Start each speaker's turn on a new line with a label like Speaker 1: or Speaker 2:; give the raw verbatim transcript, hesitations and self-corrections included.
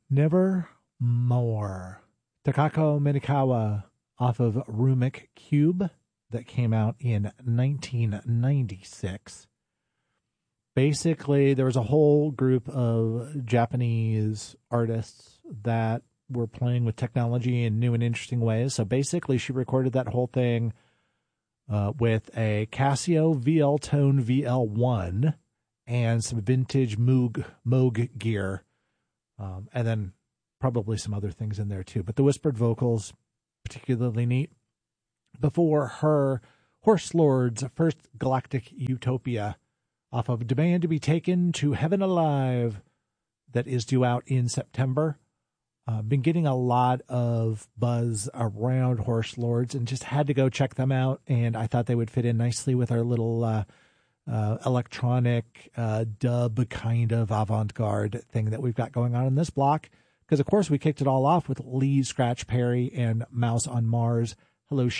Speaker 1: Never More. Takako Minakawa off of Rumic Cube that came out in nineteen ninety-six. Basically, there was a whole group of Japanese artists that were playing with technology in new and interesting ways. So basically, she recorded that whole thing uh, with a Casio V L Tone V L one and some vintage Moog, Moog gear, um, and then probably some other things in there too. But the whispered vocals, particularly neat. Before her, Horse Lord's first Galactic Utopia off of Demand to be Taken to Heaven Alive that is due out in September. Uh, been getting a lot of buzz around Horse Lords and just had to go check them out. And I thought they would fit in nicely with our little uh, uh, electronic uh, dub kind of avant-garde thing that we've got going on in this block. Because, of course, we kicked it all off with Lee Scratch Perry and Mouse on Mars. Hello,